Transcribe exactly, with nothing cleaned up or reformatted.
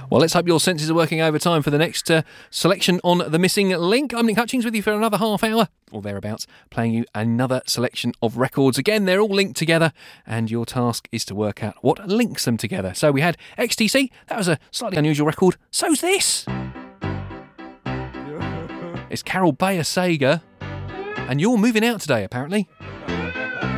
Well, let's hope your senses are working overtime for the next uh, selection on The Missing Link. I'm Nick Hutchings with you for another half hour, or thereabouts, playing you another selection of records. Again, they're all linked together, and your task is to work out what links them together. So we had X T C, that was a slightly unusual record. So's this. It's Carol Bayer Sager, and you're moving out today, apparently.